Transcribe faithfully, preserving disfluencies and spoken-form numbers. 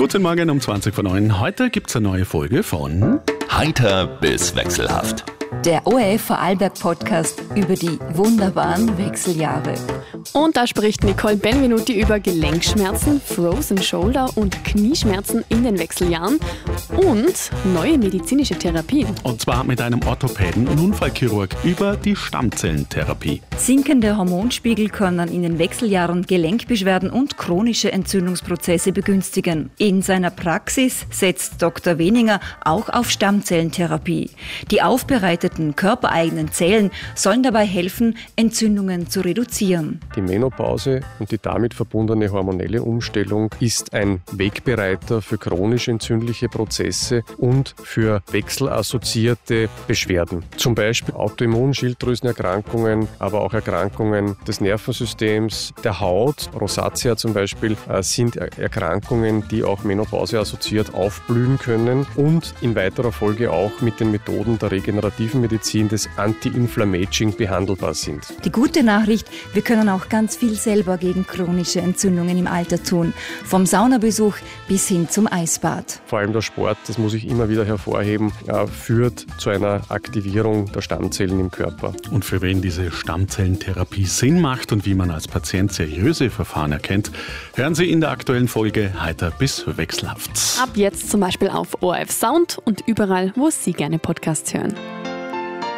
Guten Morgen um zwanzig vor neun. Heute gibt es eine neue Folge von Heiter bis wechselhaft. Der O R F Vorarlberg Podcast über die wunderbaren Wechseljahre. Und da spricht Nicole Benvenuti über Gelenkschmerzen, Frozen Shoulder und Knieschmerzen in den Wechseljahren und neue medizinische Therapien. Und zwar mit einem Orthopäden und Unfallchirurg über die Stammzellentherapie. Sinkende Hormonspiegel können in den Wechseljahren Gelenkbeschwerden und chronische Entzündungsprozesse begünstigen. In seiner Praxis setzt Doktor Weninger auch auf Stammzellentherapie. Die aufbereiteten körpereigenen Zellen sollen dabei helfen, Entzündungen zu reduzieren. Die Menopause und die damit verbundene hormonelle Umstellung ist ein Wegbereiter für chronisch entzündliche Prozesse und für wechselassoziierte Beschwerden. Zum Beispiel Autoimmunschilddrüsenerkrankungen, aber auch Erkrankungen des Nervensystems, der Haut. Rosatia zum Beispiel sind Erkrankungen, die auch menopauseassoziiert aufblühen können und in weiterer Folge auch mit den Methoden der regenerativen Medizin des Anti-Inflammaging behandelbar sind. Die gute Nachricht, wir können auch ganz viel selber gegen chronische Entzündungen im Alter tun. Vom Saunabesuch bis hin zum Eisbad. Vor allem der Sport, das muss ich immer wieder hervorheben, führt zu einer Aktivierung der Stammzellen im Körper. Und für wen diese Stammzellentherapie Sinn macht und wie man als Patient seriöse Verfahren erkennt, hören Sie in der aktuellen Folge Heiter bis wechselhaft. Ab jetzt zum Beispiel auf O R F Sound und überall, wo Sie gerne Podcasts hören.